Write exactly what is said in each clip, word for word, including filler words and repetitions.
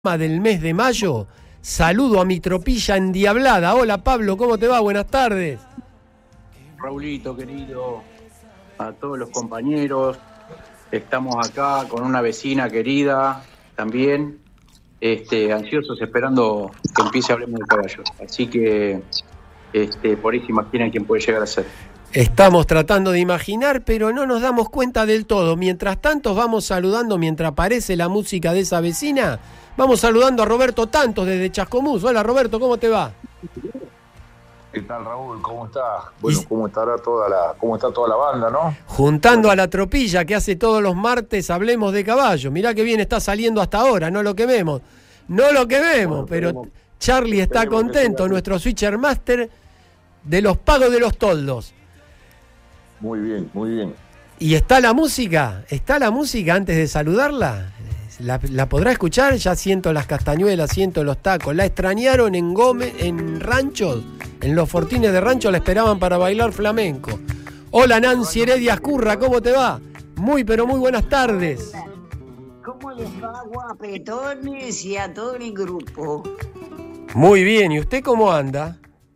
Del mes de mayo, saludo a mi tropilla endiablada. Hola Pablo, ¿cómo te va? Buenas tardes. Raulito, querido, a todos los compañeros, estamos acá con una vecina querida también, este, ansiosos esperando que empiece Hablemos de Caballos. Así que este, por ahí se imaginan quién puede llegar a ser. Estamos tratando de imaginar, pero no nos damos cuenta del todo. Mientras tanto, vamos saludando, mientras aparece la música de esa vecina, vamos saludando a Roberto Tantos desde Chascomús. Hola Roberto, ¿cómo te va? ¿Qué tal, Raúl? ¿Cómo estás? Bueno, ¿cómo estará toda la, cómo está toda la banda, no? Juntando a la tropilla que hace todos los martes Hablemos de Caballos. Mirá que bien está saliendo hasta ahora, no lo quememos. No lo quememos, bueno, pero esperemos, Charlie está contento, nuestro switcher master de los pagos de los toldos. Muy bien, muy bien. ¿Y está la música? ¿Está la música antes de saludarla? ¿La, la podrá escuchar? Ya siento las castañuelas, siento los tacos. ¿La extrañaron en Gómez, en Ranchos? En los fortines de Rancho la esperaban para bailar flamenco. Hola Nancy Heredia Escurra, ¿cómo te va? Muy, pero muy buenas tardes. ¿Cómo les va, guapetones, y a todo el grupo? Muy bien, ¿y usted cómo anda?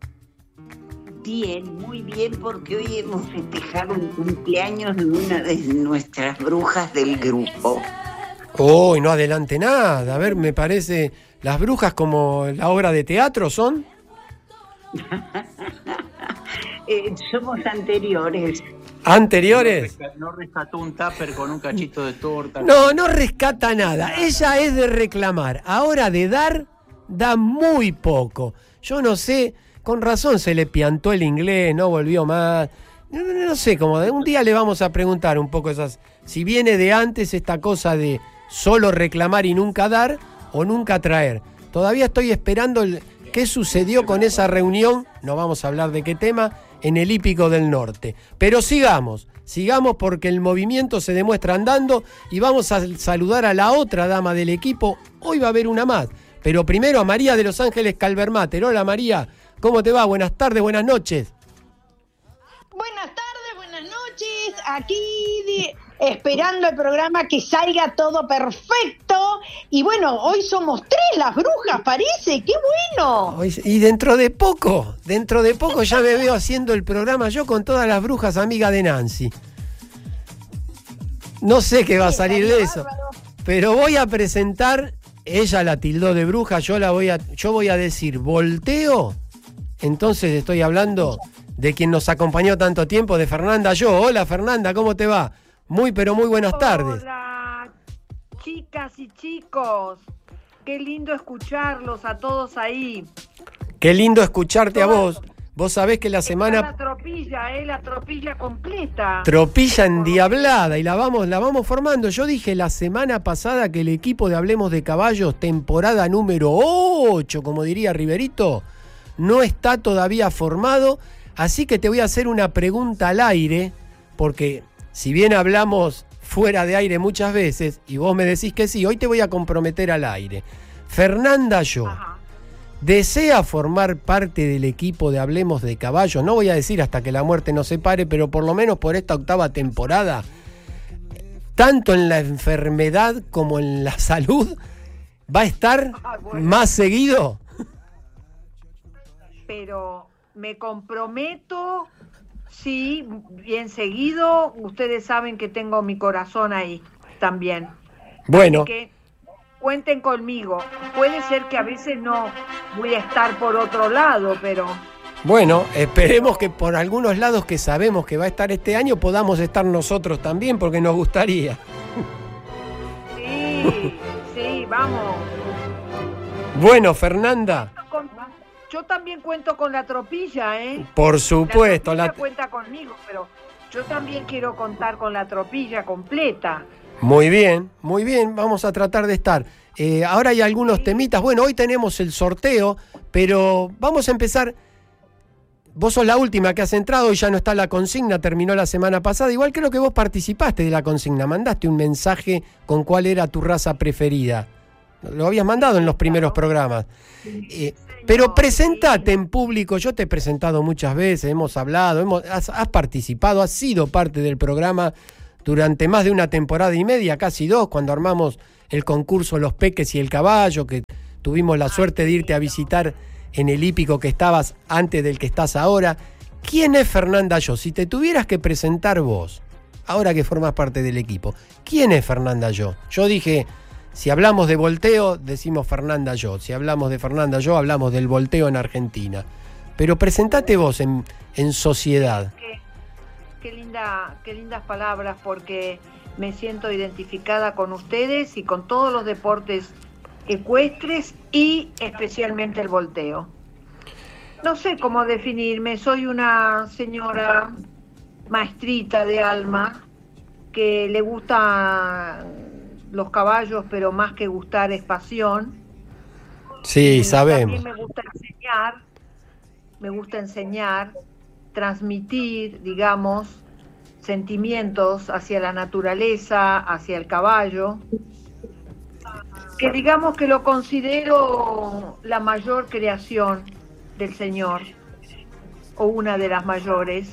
Bien, muy bien, porque hoy hemos festejado el cumpleaños de una de nuestras brujas del grupo. Oh, no adelante nada. A ver, me parece, ¿las brujas como la obra de teatro son? eh, somos anteriores. ¿Anteriores? No rescató un tupper con un cachito de torta. No, no rescata nada. Ella es de reclamar. Ahora de dar, da muy poco. Yo no sé, con razón se le piantó el inglés, no volvió más. No, no, no sé, como de un día le vamos a preguntar un poco esas. Si viene de antes esta cosa de solo reclamar y nunca dar o nunca traer. Todavía estoy esperando el, qué sucedió con esa reunión, no vamos a hablar de qué tema, en el Hípico del Norte. Pero sigamos, sigamos porque el movimiento se demuestra andando y vamos a saludar a la otra dama del equipo. Hoy va a haber una más, pero primero a María de Los Ángeles Calvermater. Hola María, ¿cómo te va? Buenas tardes, buenas noches. Buenas tardes, buenas noches, aquí de... esperando el programa que salga todo perfecto. Y bueno, hoy somos tres las brujas, parece, qué bueno. Y dentro de poco, dentro de poco ya me veo haciendo el programa yo con todas las brujas amigas de Nancy. No sé qué va a salir de eso, pero voy a presentar, ella la tildó de bruja, yo la voy a, yo voy a decir volteo. Entonces estoy hablando de quien nos acompañó tanto tiempo, de Fernanda Yo. Hola Fernanda, ¿cómo te va? Muy, pero muy buenas tardes. Hola, chicas y chicos. Qué lindo escucharlos a todos ahí. Qué lindo escucharte a vos. Vos sabés que la semana... Está la tropilla, eh, la tropilla completa. Tropilla endiablada y la vamos, la vamos formando. Yo dije la semana pasada que el equipo de Hablemos de Caballos, temporada número ocho, como diría Riverito, no está todavía formado. Así que te voy a hacer una pregunta al aire, porque... si bien hablamos fuera de aire muchas veces, y vos me decís que sí, hoy te voy a comprometer al aire. Fernanda Yo, Ajá. ¿desea formar parte del equipo de Hablemos de Caballos? No voy a decir hasta que la muerte nos separe, pero por lo menos por esta octava temporada, tanto en la enfermedad como en la salud, ¿va a estar ah, bueno. más seguido? Pero me comprometo... sí, bien seguido. Ustedes saben que tengo mi corazón ahí también. Bueno. Así que cuenten conmigo. Puede ser que a veces no voy a estar por otro lado, pero... bueno, esperemos que por algunos lados que sabemos que va a estar este año podamos estar nosotros también, porque nos gustaría. Sí, sí, vamos. Bueno, Fernanda... yo también cuento con la tropilla, ¿eh? Por supuesto. La tropilla la... cuenta conmigo, pero yo también quiero contar con la tropilla completa. Muy bien, muy bien, vamos a tratar de estar. Eh, ahora hay algunos sí. temitas. Bueno, hoy tenemos el sorteo, pero vamos a empezar. Vos sos la última que has entrado y ya no está la consigna, terminó la semana pasada. Igual creo que vos participaste de la consigna, mandaste un mensaje con cuál era tu raza preferida. Lo habías mandado en los primeros programas. Eh, pero presentate en público. Yo te he presentado muchas veces, hemos hablado, hemos, has, has participado, has sido parte del programa durante más de una temporada y media, casi dos, cuando armamos el concurso Los Peques y el Caballo, que tuvimos la suerte de irte a visitar en el hípico que estabas antes del que estás ahora. ¿Quién es Fernanda Yo? Si te tuvieras que presentar vos, ahora que formas parte del equipo, ¿quién es Fernanda Yo? Yo dije, si hablamos de volteo, decimos Fernanda Yo. Si hablamos de Fernanda Yo, hablamos del volteo en Argentina. Pero presentate vos en, en sociedad. Qué, qué, linda, qué lindas palabras, porque me siento identificada con ustedes y con todos los deportes ecuestres y especialmente el volteo. No sé cómo definirme, soy una señora maestrita de alma que le gustan los caballos, pero más que gustar es pasión. Sí, sabemos. También me gusta enseñar, me gusta enseñar, transmitir, digamos, sentimientos hacia la naturaleza, hacia el caballo, que digamos que lo considero la mayor creación del Señor, o una de las mayores.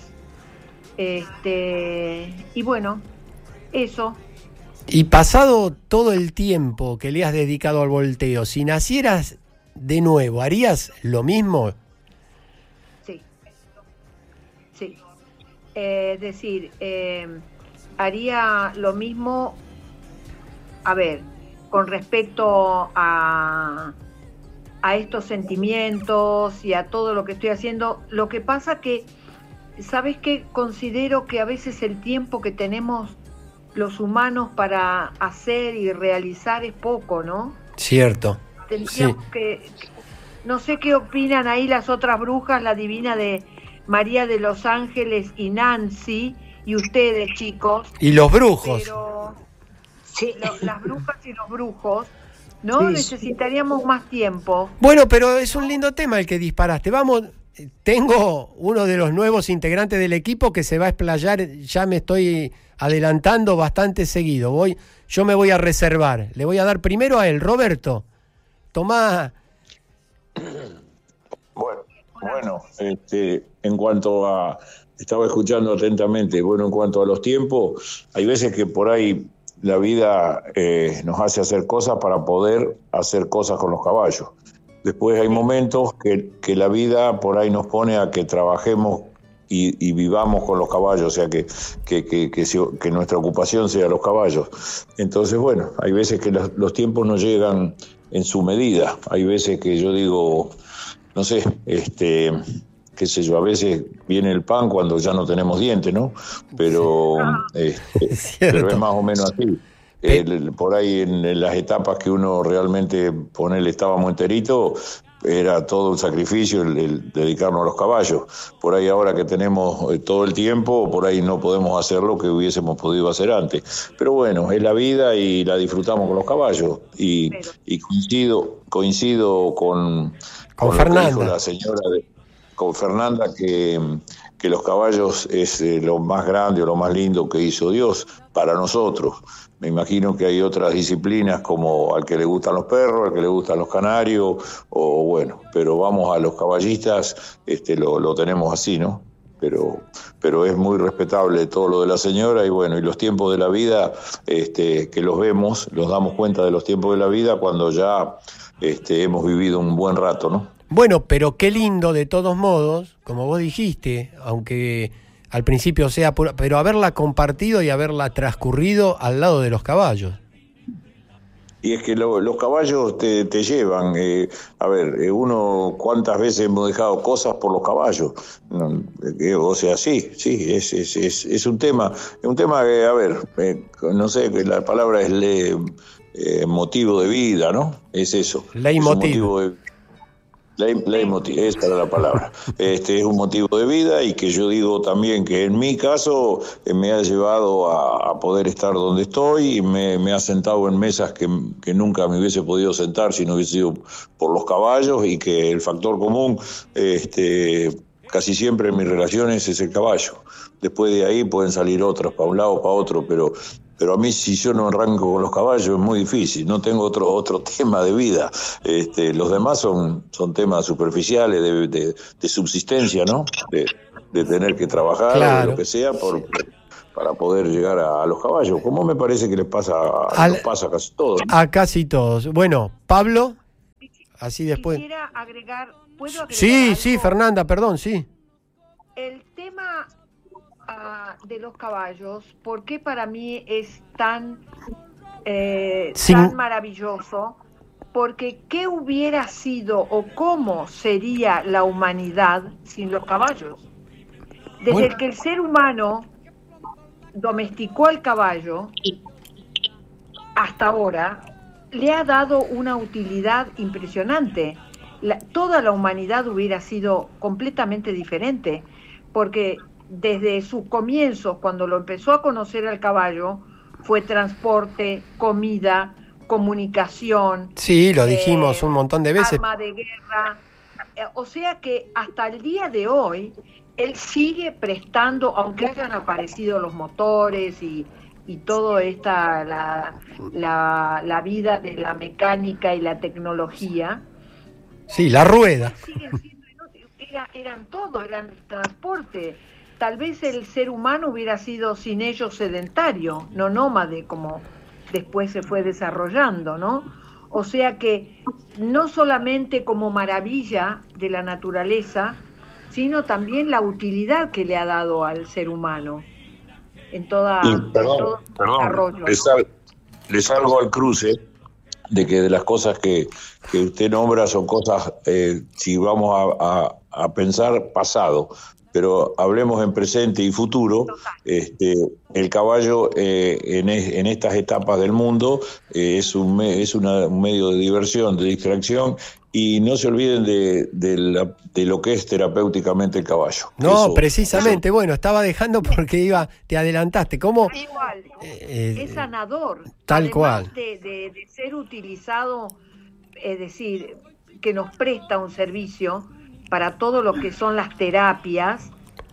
Este, y bueno, eso. Y pasado todo el tiempo que le has dedicado al volteo, si nacieras de nuevo, ¿harías lo mismo? Sí, sí. Eh, es decir, eh, haría lo mismo, a ver, con respecto a, a estos sentimientos y a todo lo que estoy haciendo. Lo que pasa que, ¿sabes qué? Considero que a veces el tiempo que tenemos los humanos para hacer y realizar es poco, ¿no? Cierto. Tendríamos sí. que, no sé qué opinan ahí las otras brujas, la divina de María de los Ángeles y Nancy, y ustedes, chicos. Y los brujos. Pero sí. lo, las brujas y los brujos, ¿no? Sí, necesitaríamos sí. más tiempo. Bueno, pero es un lindo tema el que disparaste. Vamos, tengo uno de los nuevos integrantes del equipo que se va a explayar, ya me estoy adelantando bastante seguido. Voy, yo me voy a reservar. Le voy a dar primero a él, Roberto. Tomá. Bueno, bueno, este, en cuanto a, estaba escuchando atentamente, bueno, en cuanto a los tiempos, hay veces que por ahí la vida eh, nos hace hacer cosas para poder hacer cosas con los caballos. Después hay momentos que, que la vida por ahí nos pone a que trabajemos y, y vivamos con los caballos, o sea, que, que, que, que, que nuestra ocupación sea los caballos. Entonces, bueno, hay veces que los, los tiempos no llegan en su medida. Hay veces que yo digo, no sé, este, qué sé yo, a veces viene el pan cuando ya no tenemos dientes, ¿no? Pero, este, pero es más o menos así. El, por ahí en, en las etapas que uno realmente, ponele, estábamos enteritos, era todo un sacrificio el, el dedicarnos a los caballos. Por ahí ahora que tenemos eh, todo el tiempo, por ahí no podemos hacer lo que hubiésemos podido hacer antes. Pero bueno, es la vida y la disfrutamos con los caballos. Y, y coincido, coincido con, con, con Fernanda. Lo que dijo la señora, de, con Fernanda, que, que los caballos es eh, lo más grande o lo más lindo que hizo Dios para nosotros. Me imagino que hay otras disciplinas como al que le gustan los perros, al que le gustan los canarios, o bueno, pero vamos a los caballistas, este, lo, lo tenemos así, ¿no? Pero, pero es muy respetable todo lo de la señora y bueno, y los tiempos de la vida, este, que los vemos, los damos cuenta de los tiempos de la vida cuando ya este, hemos vivido un buen rato, ¿no? Bueno, pero qué lindo de todos modos, como vos dijiste, aunque al principio sea pura, pero haberla compartido y haberla transcurrido al lado de los caballos. Y es que lo, los caballos te, te llevan, eh, a ver, eh, uno, ¿cuántas veces hemos dejado cosas por los caballos? No, eh, o sea, sí, sí, es, es, es, es un tema, es un tema que, a ver, eh, no sé, la palabra es le, eh, motivo de vida, ¿no? Es eso. Leitmotiv. Es Leitmotiv, esa era la palabra. Este es un motivo de vida y que yo digo también que en mi caso eh, me ha llevado a, a poder estar donde estoy y me, me ha sentado en mesas que, que nunca me hubiese podido sentar si no hubiese sido por los caballos y que el factor común este, casi siempre en mis relaciones es el caballo. Después de ahí pueden salir otras para un lado o para otro, pero... Pero a mí, si yo no arranco con los caballos, es muy difícil. No tengo otro otro tema de vida. Este, los demás son, son temas superficiales de, de, de subsistencia, ¿no? De, de tener que trabajar, claro, o lo que sea, por, para poder llegar a, a los caballos, como me parece que les pasa a, Al, nos pasa a casi todos. A casi todos. Bueno, Pablo, así después. Quisiera agregar, ¿puedo agregar Sí, algo? sí, Fernanda, perdón, sí. El tema uh, de los caballos, ¿por qué para mí es tan, eh, Sin... tan maravilloso? Porque ¿qué hubiera sido o cómo sería la humanidad sin los caballos? Desde Bueno. que el ser humano domesticó al caballo hasta ahora, le ha dado una utilidad impresionante. La, toda la humanidad hubiera sido completamente diferente, porque desde sus comienzos, cuando lo empezó a conocer al caballo, fue transporte, comida, comunicación. Sí, lo dijimos eh, un montón de veces. Arma de guerra. O sea que hasta el día de hoy, él sigue prestando, aunque hayan aparecido los motores y, y toda esta, la, la, la vida de la mecánica y la tecnología. Sí, la rueda. Siguen siendo, era, eran todo, eran transporte. Tal vez el ser humano hubiera sido sin ellos sedentario, no nómade, como después se fue desarrollando, ¿no? O sea que no solamente como maravilla de la naturaleza, sino también la utilidad que le ha dado al ser humano en, toda, y, en perdón, todo su perdón, desarrollo. Le, sal, le salgo al cruce de que de las cosas que, que usted nombra son cosas, eh, si vamos a, a, a pensar pasado, pero hablemos en presente y futuro. Este, el caballo eh, en, es, en estas etapas del mundo eh, es, un, es una, un medio de diversión, de distracción, y no se olviden de, de, la, de lo que es terapéuticamente el caballo. No, eso, precisamente, eso. Bueno, estaba dejando porque iba, te adelantaste. ¿Cómo? Igual, eh, es sanador. Tal Además cual. De, de, de ser utilizado, es decir, que nos presta un servicio para todo lo que son las terapias,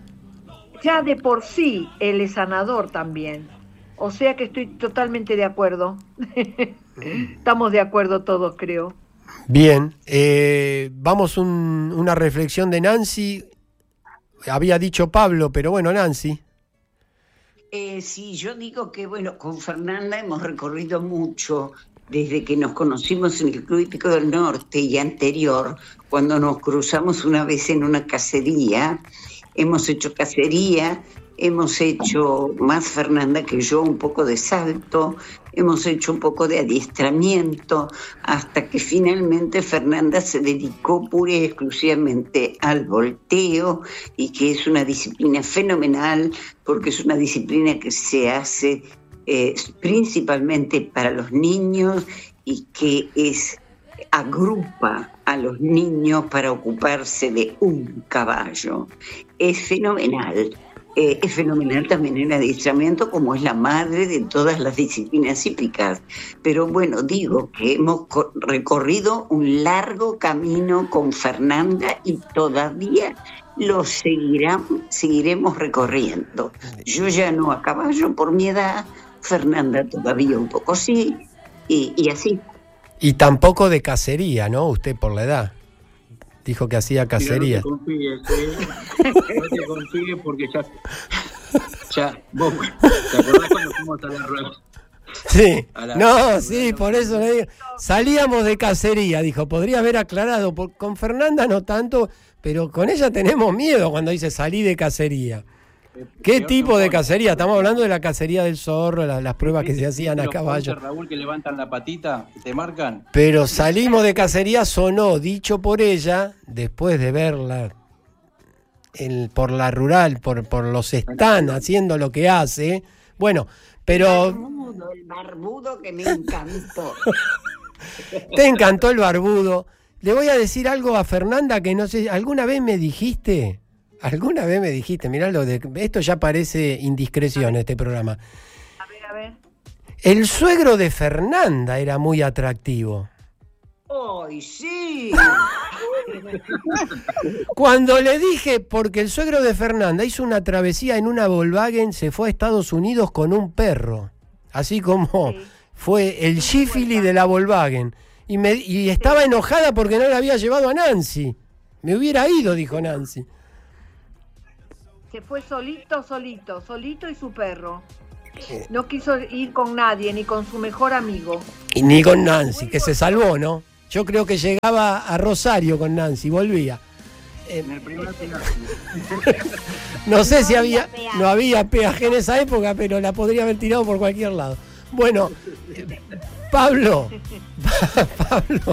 ya de por sí él es sanador también. O sea que estoy totalmente de acuerdo. Estamos de acuerdo todos, creo. Bien, eh, vamos un, una reflexión de Nancy. Había dicho Pablo, pero bueno, Nancy. Eh, sí, yo digo que, bueno, con Fernanda hemos recorrido mucho desde que nos conocimos en el Club Hípico del Norte y anterior, cuando nos cruzamos una vez en una cacería. Hemos hecho cacería, hemos hecho, más Fernanda que yo, un poco de salto, hemos hecho un poco de adiestramiento, hasta que finalmente Fernanda se dedicó pura y exclusivamente al volteo, y que es una disciplina fenomenal, porque es una disciplina que se hace eh, principalmente para los niños y que es agrupa a los niños para ocuparse de un caballo. Es fenomenal. Eh, es fenomenal también el adiestramiento, como es la madre de todas las disciplinas hípicas. Pero bueno, digo que hemos co- recorrido un largo camino con Fernanda y todavía lo seguirán, seguiremos recorriendo. Yo ya no a caballo por mi edad, Fernanda todavía un poco sí, y, y así. Y tampoco de cacería, ¿no? Usted por la edad. Dijo que hacía cacería. No te confíes, ¿eh? No te confíes porque ya... Ya, vos, ¿te acordás cuando fuimos a la rueda? Sí, la, no, sí, por eso le digo. Salíamos de cacería, dijo. Podría haber aclarado. Por, con Fernanda no tanto, pero con ella tenemos miedo cuando dice salí de cacería. ¿Qué tipo de cacería? Estamos hablando de la cacería del zorro, las, las pruebas que se hacían a caballo. Raúl, que levantan la patita, que te marcan. Pero salimos de cacería, sonó, dicho por ella, después de verla el, por la rural, por, por los están haciendo lo que hace. Bueno, pero... El barbudo, el barbudo que me encantó. Te encantó el barbudo. Le voy a decir algo a Fernanda que no sé, ¿alguna vez me dijiste? ¿Alguna vez me dijiste? Mirá, lo de, esto ya parece indiscreción, este programa. A ver, a ver. El suegro de Fernanda era muy atractivo. ¡Ay, sí! Cuando le dije, porque el suegro de Fernanda hizo una travesía en una Volkswagen, se fue a Estados Unidos con un perro. Así como sí. Fue el Gifili de la Volkswagen. Y, me, y estaba enojada porque no le había llevado a Nancy. Me hubiera ido, dijo Nancy. se fue solito, solito, solito y su perro. No quiso ir con nadie, ni con su mejor amigo. Y ni con Nancy, que se salvó, ¿no? Yo creo que llegaba a Rosario con Nancy, volvía. Eh, En el primer no sé si había, no había peaje en esa época, pero la podría haber tirado por cualquier lado. Bueno, eh, Pablo, Pablo,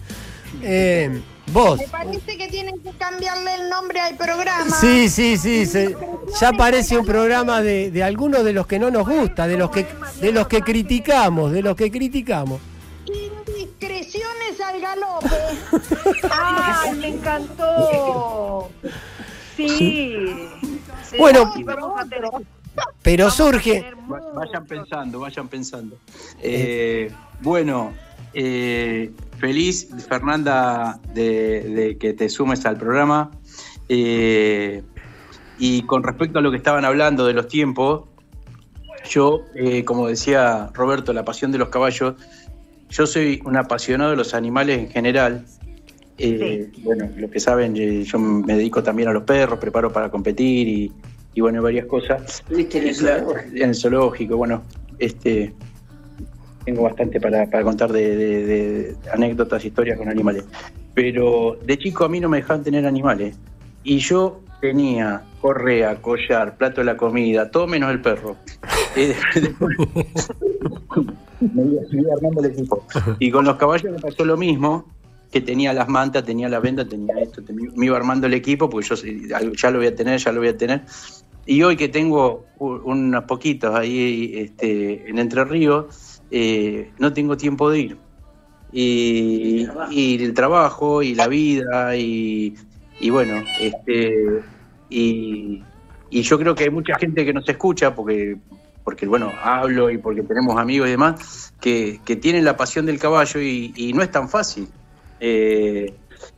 eh, vos. Me parece que tienen que cambiarle el nombre al programa. Sí, sí, sí, se, ya parece un programa de, de algunos de los que no nos gusta, de los que, de los que criticamos, de los que criticamos. Indiscreciones al galope. ¡Ay, me encantó! Sí. Sí, Bueno, sí, vamos a tener- Pero vamos a surge, tener Va- mucho. Vayan pensando, vayan pensando. Eh, bueno, eh, feliz, Fernanda, de, de que te sumes al programa. Eh, y con respecto a lo que estaban hablando de los tiempos, yo, eh, como decía Roberto, la pasión de los caballos, yo soy un apasionado de los animales en general. Eh, Bueno, los que saben, eh, yo me dedico también a los perros, preparo para competir y, y bueno, varias cosas. ¿Viste en el zoológico? En el zoológico, bueno, este tengo bastante para, para contar de, de- de anécdotas, historias con animales. Pero de chico a mí no me dejaban tener animales. Y yo tenía correa, collar, plato de la comida, todo menos el perro. Eh, después- me iba- me iba armando el equipo. Y con los caballos me pasó lo mismo, que tenía las mantas, tenía la venda, tenía esto, tenía- me iba armando el equipo, porque yo sé, ya lo voy a tener, ya lo voy a tener. Y hoy que tengo u- unos poquitos ahí este, en Entre Ríos, eh, no tengo tiempo de ir. Y, y el trabajo, y la vida, y, y bueno, este, y, y yo creo que hay mucha gente que nos escucha, porque, porque bueno, hablo y porque tenemos amigos y demás, que, que tienen la pasión del caballo y, y no es tan fácil. Eh,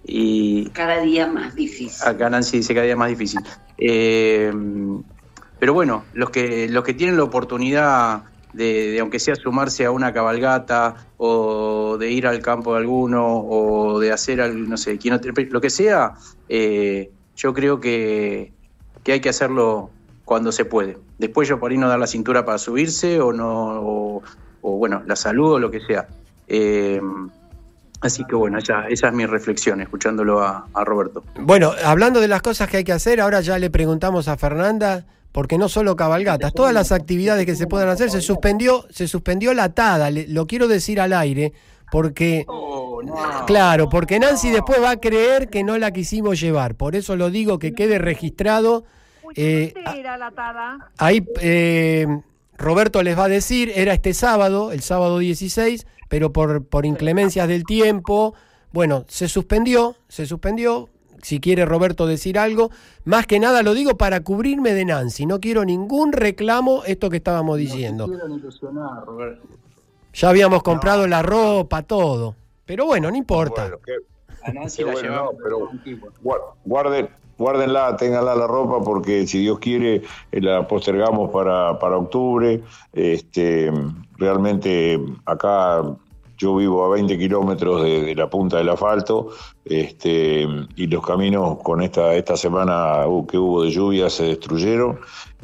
y Cada día más difícil. acá Nancy dice cada día más difícil. Eh, pero bueno, los que, los que tienen la oportunidad de, de, aunque sea sumarse a una cabalgata o de ir al campo de alguno o de hacer, al- no sé, quién no- lo que sea, eh, yo creo que, que hay que hacerlo cuando se puede. Después yo por ahí no dar la cintura para subirse o no, o, o, bueno, la salud o lo que sea. Eh, así que bueno, esa, esa es mi reflexión, escuchándolo a, a Roberto. bueno, hablando de las cosas que hay que hacer, ahora ya le preguntamos a Fernanda, porque no solo cabalgatas, todas las actividades que se puedan hacer, se suspendió, se suspendió la atada, le- lo quiero decir al aire, porque, Oh, no. claro, porque Nancy después va a creer que no la quisimos llevar, por eso lo digo, que quede registrado. Uy, Eh, ¿dónde era la atada? Ahí eh, Roberto les va a decir, era este sábado, el sábado dieciséis, pero por, por inclemencias del tiempo, bueno, se suspendió, se suspendió. Si quiere Roberto decir algo, más que nada lo digo para cubrirme de Nancy, no quiero ningún reclamo, esto que estábamos diciendo. No te quiero ilusionar, Roberto. Ya habíamos comprado la ropa, todo, pero bueno, no importa. Bueno, qué- A Nancy Qué la bueno, llevamos. no, pero- antigua. Guar- Guarden, guárdenla, ténganla la ropa porque si Dios quiere eh, la postergamos para, para octubre. Este, realmente acá yo vivo a veinte kilómetros de, de la punta del asfalto, este, y los caminos con esta, esta semana uh, que hubo de lluvia se destruyeron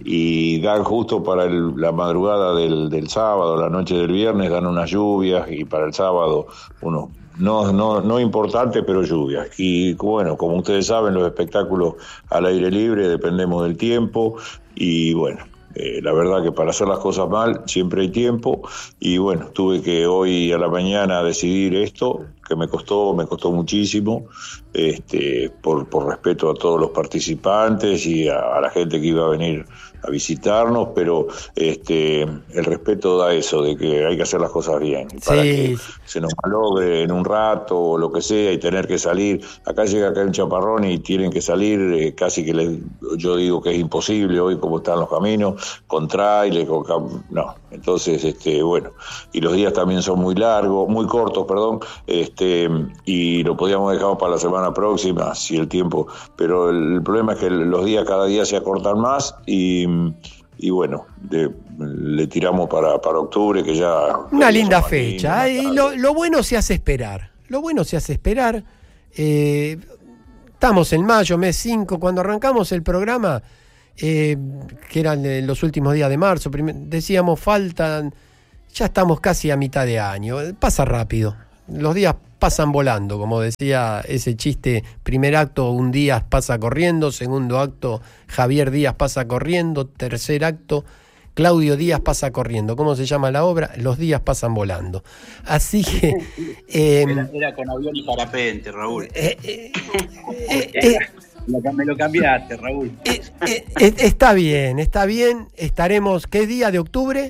y dan justo para el- la madrugada del, del sábado, la noche del viernes, dan unas lluvias y para el sábado unos no, no, no importantes, pero lluvias. Y bueno, como ustedes saben, los espectáculos al aire libre dependemos del tiempo y bueno, eh, la verdad que para hacer las cosas mal siempre hay tiempo y bueno, tuve que hoy a la mañana decidir esto, que me costó, me costó muchísimo, este, por, por respeto a todos los participantes y a, a la gente que iba a venir a visitarnos, pero este, el respeto da eso, de que hay que hacer las cosas bien. Y para Sí. que se nos malogre en un rato o lo que sea y tener que salir, acá llega acá un chaparrón y tienen que salir, eh, casi que les, yo digo que es imposible hoy como están los caminos, con trailers, con cam- no, entonces este, bueno, y los días también son muy largos, muy cortos, perdón, este, y lo podíamos dejar para la semana próxima, si el tiempo, pero el, el problema es que los días cada día se acortan más y y bueno, de- le tiramos para, para octubre, que ya... Una linda San Martín, fecha, más ¿eh? y tarde. lo, lo bueno se hace esperar, lo bueno se hace esperar. Eh, estamos en mayo, mes cinco, cuando arrancamos el programa, eh, que eran eh, los últimos días de marzo. Prim- decíamos, faltan, ya estamos casi a mitad de año. Pasa rápido. Los días pasan volando, como decía ese chiste. Primer acto, un Díaz pasa corriendo. Segundo acto, Javier Díaz pasa corriendo. Tercer acto, Claudio Díaz pasa corriendo. ¿Cómo se llama la obra? Los días pasan volando. Así que... Eh, era, era con avión y parapente, Raúl. Eh, eh, eh, eh, Me lo cambiaste, Raúl. Eh, eh, eh, está bien, está bien. Estaremos, ¿qué día de octubre?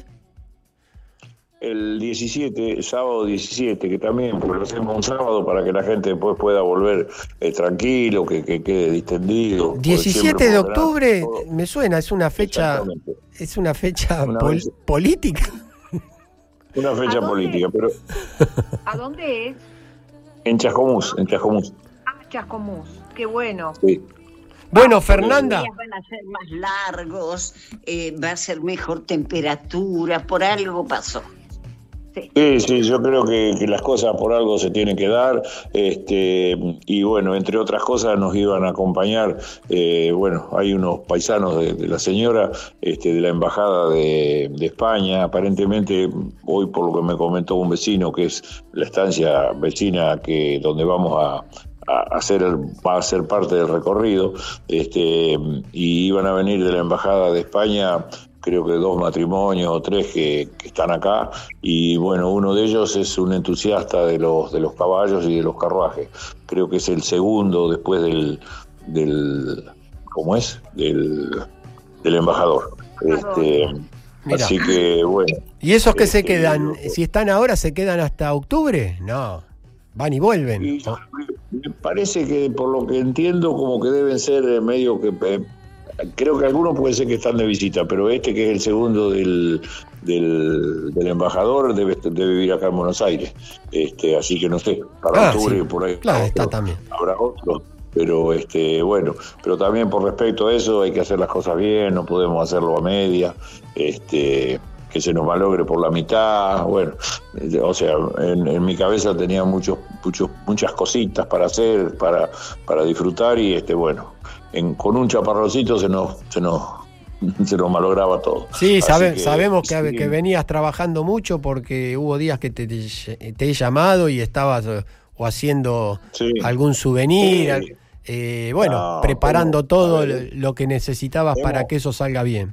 El diecisiete, sábado diecisiete, que también, porque lo hacemos un sábado para que la gente después pueda volver eh, tranquilo, que, que quede distendido. diecisiete de octubre, me suena, es una fecha, es una fecha una pol- vez. política. Una fecha política, pero ¿A dónde es? en Chascomús, en Chascomús. Ah, Chascomús. Qué bueno. Sí. Bueno, Fernanda. Los días van a ser más largos, eh, va a ser mejor temperatura, por algo pasó. Sí, sí, yo creo que, que las cosas por algo se tienen que dar, este, y bueno, entre otras cosas nos iban a acompañar, eh, bueno, hay unos paisanos de, de la señora, este, de la embajada de, de España, aparentemente hoy por lo que me comentó un vecino, que es la estancia vecina que donde vamos a a hacer el, va a ser parte del recorrido, este, y iban a venir de la embajada de España, creo que dos matrimonios o tres que, que están acá, y bueno, uno de ellos es un entusiasta de los de los caballos y de los carruajes. Creo que es el segundo después del del ¿cómo es? del del embajador. Este, Mira. Así que bueno. ¿Y esos que se este, quedan, si están ahora, se quedan hasta octubre? No, van y vuelven. Y me parece que, por lo que entiendo, como que deben ser medio que... Eh, creo que algunos puede ser que están de visita, pero este, que es el segundo del, del, del embajador, debe, debe vivir acá en Buenos Aires. Este, así que no sé, para Ah, octubre sí. por ahí. Claro, habrá está otro, también. Habrá otro. Pero este, bueno, pero también por respecto a eso hay que hacer las cosas bien, no podemos hacerlo a media, este, que se nos malogre por la mitad. Bueno, o sea, en, en mi cabeza tenía muchos, muchos, muchas cositas para hacer, para, para disfrutar, y este, bueno, en, con un chaparroncito se nos, se nos, se nos malograba todo. Sí, sabe, que, sabemos que, sí. que venías trabajando mucho, porque hubo días que te, te, te he llamado y estabas eh, o haciendo Sí. algún souvenir, Sí. al- eh, bueno, No, preparando hemos- todo a ver, lo que necesitabas hemos- para que eso salga bien.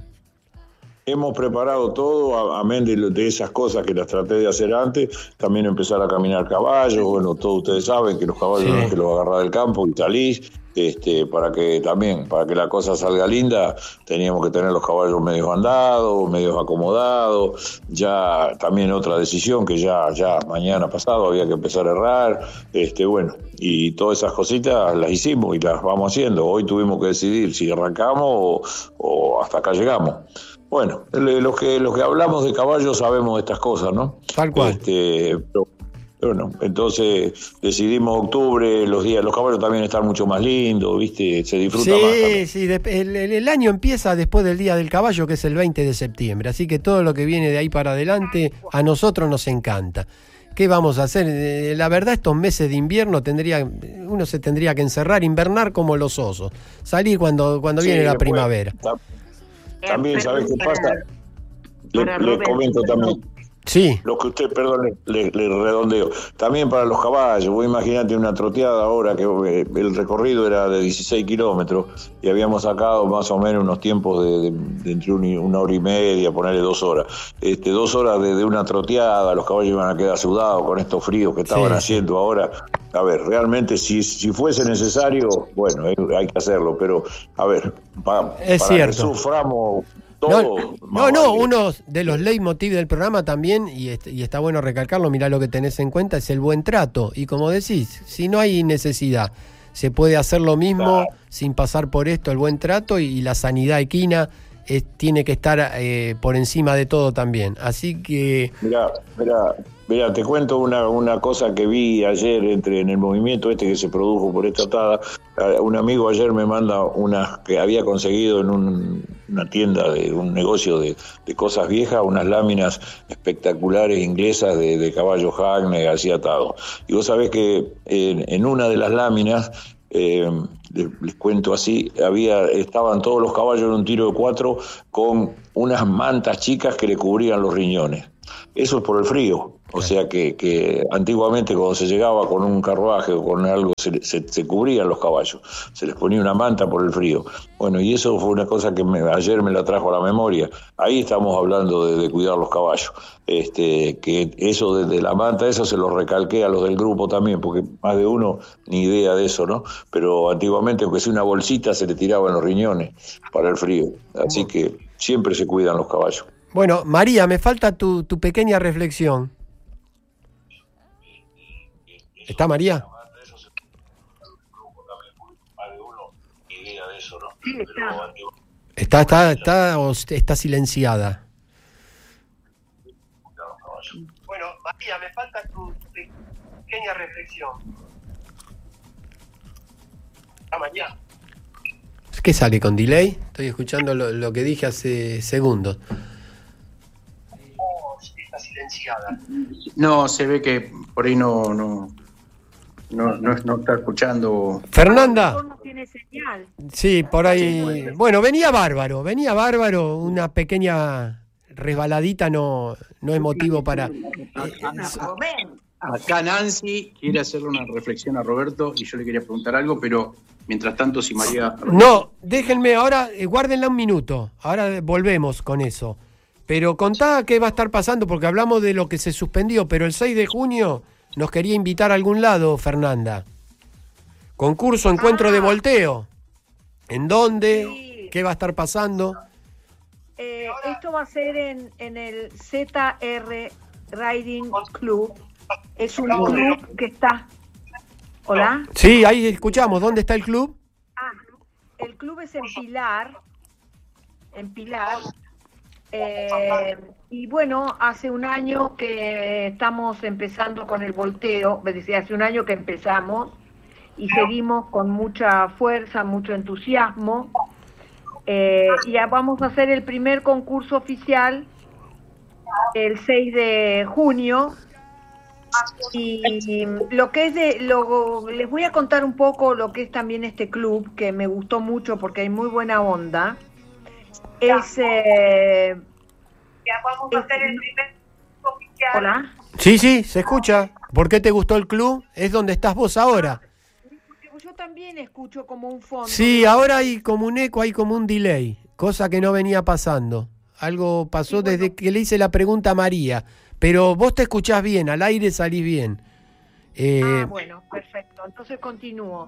Hemos preparado todo, amén de, de esas cosas que las traté de hacer antes, también empezar a caminar caballos, bueno, todos ustedes saben que los caballos Sí. no es que los agarrás del campo y salís, este, para que también, para que la cosa salga linda, teníamos que tener los caballos medios andados, medios acomodados, ya también otra decisión que ya, ya mañana pasado había que empezar a errar, este, bueno, y todas esas cositas las hicimos y las vamos haciendo. Hoy tuvimos que decidir si arrancamos o, o hasta acá llegamos. Bueno, los que los que hablamos de caballos sabemos estas cosas, ¿no? Tal cual. Este, pero, bueno, entonces decidimos octubre, los días, los caballos también están mucho más lindos, ¿viste? Se disfruta más Sí, también. sí, de- el, el- el año empieza después del Día del Caballo, que es el veinte de septiembre, así que todo lo que viene de ahí para adelante a nosotros nos encanta. ¿Qué vamos a hacer? Eh, La verdad, estos meses de invierno tendría uno se tendría que encerrar, invernar como los osos, salir cuando, cuando Sí, viene la después, primavera. ta- También, ¿sabes qué Para- pasa? Le, para le Roberto, comento también. Sí, Lo que usted, perdón, le, le redondeo. También para los caballos, vos imaginate una troteada ahora, que eh, el recorrido era de dieciséis kilómetros y habíamos sacado más o menos unos tiempos de, de- de entre un y- una hora y media, ponerle dos horas. Este, dos horas de, de una troteada, los caballos iban a quedar sudados con estos fríos que estaban Sí, haciendo ahora. A ver, realmente si, si fuese necesario, bueno, hay, hay que hacerlo, pero a ver, pa- Es para cierto. que suframos no, todo. no, más no, vale. uno de los leitmotiv del programa también, y, est- y está bueno recalcarlo, mirá lo que tenés en cuenta, es el buen trato. Y como decís, si no hay necesidad, se puede hacer lo mismo Claro. sin pasar por esto, el buen trato, y, y la sanidad equina es- tiene que estar eh, por encima de todo también. Así que, Mirá, mirá, mirá, te cuento una, una cosa que vi ayer entre en el movimiento este que se produjo por esta atada. Eh, Un amigo ayer me manda unas que había conseguido en un- una tienda de un negocio de, de cosas viejas, unas láminas espectaculares inglesas de, de caballo Hackney así atado. Y vos sabés que en, en una de las láminas eh, les, les cuento así, había, estaban todos los caballos en un tiro de cuatro con unas mantas chicas que le cubrían los riñones. Eso es por el frío. O sea que, que antiguamente cuando se llegaba con un carruaje o con algo se, se, se cubrían los caballos, se les ponía una manta por el frío. Bueno, y eso fue una cosa que me, ayer me la trajo a la memoria. Ahí estamos hablando de, de cuidar los caballos. Este, que eso de, de la manta, eso se lo recalqué a los del grupo también, porque más de uno ni idea de eso, ¿no? Pero antiguamente, aunque sea una bolsita, se le tiraba en los riñones para el frío. Así que siempre se cuidan los caballos. Bueno, María, me falta tu, tu pequeña reflexión. ¿Está María? Sí, está. Está, está, está, o está silenciada. Bueno, María, me falta tu pequeña reflexión. ¿Está María? ¿Qué sale con delay? Estoy escuchando lo, lo que dije hace segundos. Oh, está silenciada. No, se ve que por ahí no no no, no, no está escuchando. Fernanda. No tiene señal. Sí, por ahí. Bueno, venía bárbaro, venía bárbaro. Una pequeña resbaladita no, no es motivo para. Acá Nancy quiere hacerle una reflexión a Roberto y yo le quería preguntar algo, pero mientras tanto, si María... No, déjenme ahora, eh, guárdenla un minuto. Ahora volvemos con eso. Pero contá qué va a estar pasando, porque hablamos de lo que se suspendió, pero el seis de junio nos quería invitar a algún lado, Fernanda. Concurso, encuentro ah. de volteo. ¿En dónde? Sí. ¿Qué va a estar pasando? Eh, esto va a ser en, en el Z R Riding Club. Es un club que está... ¿Hola? Sí, ahí escuchamos. ¿Dónde está el club? Ah, el club es en Pilar. En Pilar. Eh, y bueno, hace un año que estamos empezando con el volteo. Me decía, hace un año que empezamos y seguimos con mucha fuerza, mucho entusiasmo. Eh, y ya vamos a hacer el primer concurso oficial el seis de junio. Y lo que es de, lo, les voy a contar un poco lo que es también este club, que me gustó mucho porque hay muy buena onda. Es, eh, ya vamos a hacer el primer oficial. Hola. Sí, sí, se escucha. ¿Por qué te gustó el club? Es donde estás vos ahora. Yo también escucho como un fondo. Sí, ahora hay como un eco, hay como un delay, cosa que no venía pasando. Algo pasó sí, bueno. desde que le hice la pregunta a María. Pero vos te escuchás bien, al aire salís bien. Eh... Ah, bueno, perfecto. Entonces continúo.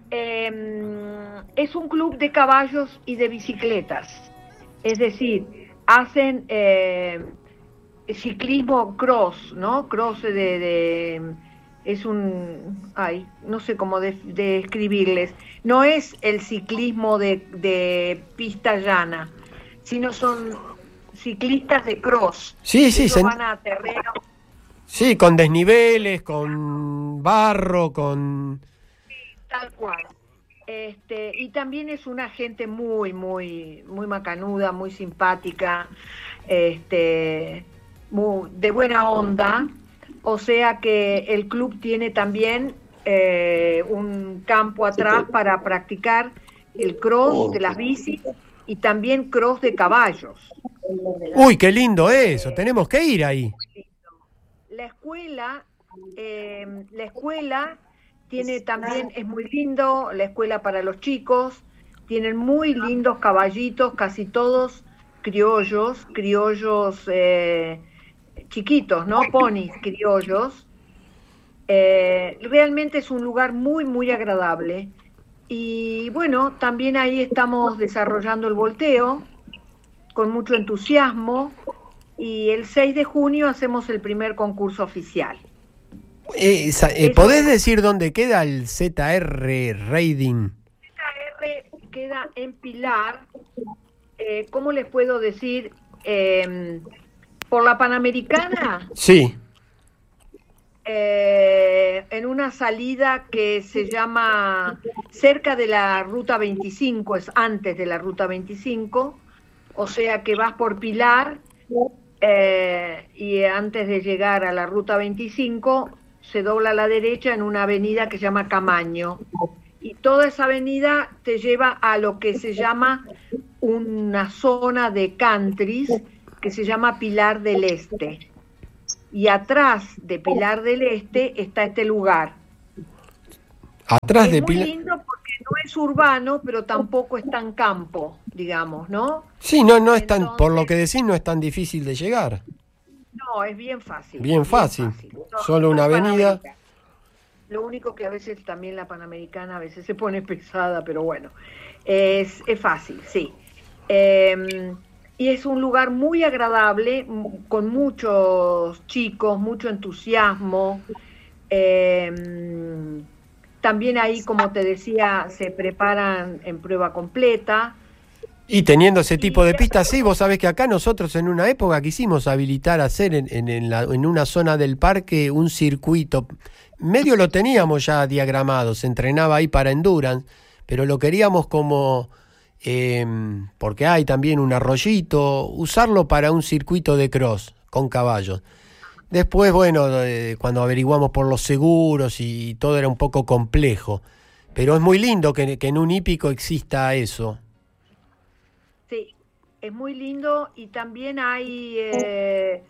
Eh, es un club de caballos y de bicicletas. Es decir, hacen eh, ciclismo cross, ¿no? Cross de... de es un... Ay, no sé cómo describirles. De no es el ciclismo de, de pista llana, sino son... ciclistas de cross. Sí, sí, se... van a terreno. Sí, con desniveles, con barro, con... Sí, tal cual. Este, y también es una gente muy, muy, muy macanuda, muy simpática, este, muy, de buena onda. O sea que el club tiene también eh, un campo atrás para practicar el cross de las bicis y también cross de caballos. Uy, qué lindo eso, tenemos que ir ahí. La escuela, eh, la escuela tiene también, es muy lindo, la escuela para los chicos, tienen muy lindos caballitos, casi todos criollos, criollos eh, chiquitos, ¿no? Ponis criollos. Eh, realmente es un lugar muy, muy agradable. Y bueno, también ahí estamos desarrollando el volteo con mucho entusiasmo y el seis de junio hacemos el primer concurso oficial. Eh, eh, ¿Podés decir dónde queda el Z R Riding? Z R queda en Pilar, eh, ¿cómo les puedo decir? Eh, ¿Por la Panamericana? Sí. Eh, en una salida que se llama cerca de la Ruta veinticinco, es antes de la Ruta veinticinco, o sea que vas por Pilar eh, y antes de llegar a la Ruta veinticinco se dobla a la derecha en una avenida que se llama Camaño y toda esa avenida te lleva a lo que se llama una zona de countries que se llama Pilar del Este. Y atrás de Pilar del Este está este lugar. Atrás es de muy Pilar. lindo porque no es urbano, pero tampoco es tan campo, digamos, ¿no? Sí, no, no es tan, Entonces- por lo que decís, no es tan difícil de llegar. No, es bien fácil. Bien fácil. No, Solo una no es avenida. Panamericana. Lo único que a veces también la Panamericana a veces se pone pesada, pero bueno, es, es fácil, sí. Eh, y es un lugar muy agradable, m- con muchos chicos, mucho entusiasmo. Eh, también ahí, como te decía, se preparan en prueba completa. Y teniendo ese tipo de pistas, sí, vos sabés que acá nosotros en una época quisimos habilitar, hacer en, en, en, la, en una zona del parque un circuito. Medio lo teníamos ya diagramado, se entrenaba ahí para endurance, pero lo queríamos como, eh, porque hay también un arroyito, usarlo para un circuito de cross con caballos. Después, bueno, eh, cuando averiguamos por los seguros y todo era un poco complejo, pero es muy lindo que, que en un hípico exista eso. Sí, es muy lindo y también hay eh,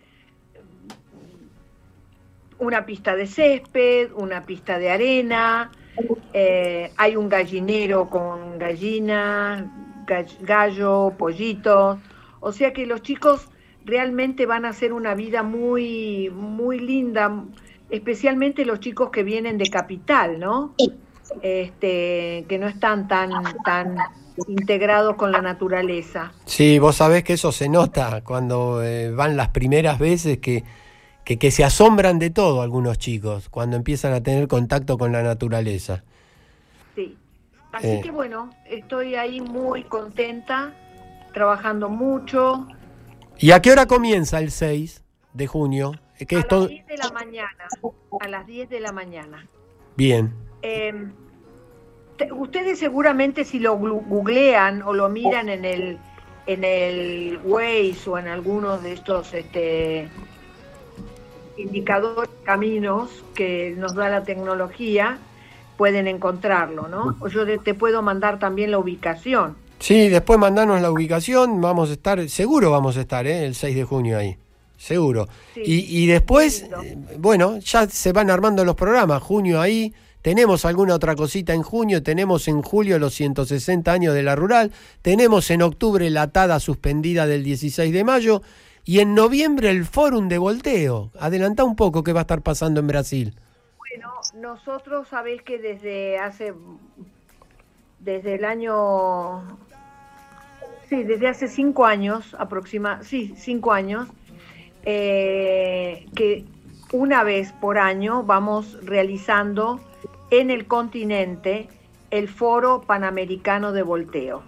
una pista de césped, una pista de arena, eh, hay un gallinero con gallinas, gall- gallo, pollitos, o sea que los chicos realmente van a hacer una vida muy, muy linda, especialmente los chicos que vienen de capital, ¿no? Este, que no están tan, tan integrados con la naturaleza. Sí, vos sabés que eso se nota cuando eh, van las primeras veces que, que, que se asombran de todo algunos chicos, cuando empiezan a tener contacto con la naturaleza. Sí. Así Eh. que bueno, estoy ahí muy contenta, trabajando mucho. ¿Y a qué hora comienza el seis de junio? Eh, ¿Qué A es todo? las diez de la mañana. A las diez de la mañana. Bien. Eh, te- ustedes seguramente si lo glu- googlean o lo miran en el en el Waze o en algunos de estos este, indicadores, caminos que nos da la tecnología, pueden encontrarlo, ¿no? O yo te- te puedo mandar también la ubicación. Sí, después mandanos la ubicación, vamos a estar, seguro vamos a estar, ¿eh? El seis de junio ahí, seguro. Sí, y, y después, lindo. eh, bueno, ya se van armando los programas, junio ahí, tenemos alguna otra cosita en junio, tenemos en julio los ciento sesenta años de la rural, tenemos en octubre la atada suspendida del dieciséis de mayo, y en noviembre el Fórum de Volteo. Adelantá un poco qué va a estar pasando en Brasil. Bueno, nosotros sabés que desde hace, desde el año, sí, desde hace cinco años aproximadamente, sí, cinco años, eh, que una vez por año vamos realizando en el continente el Foro Panamericano de Volteo.